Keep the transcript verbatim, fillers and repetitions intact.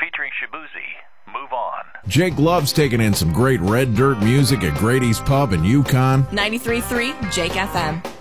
featuring Shabuzi, Move On. Jake loves taking in some great red dirt music at Grady's Pub in Yukon. ninety-three point three Jake F M.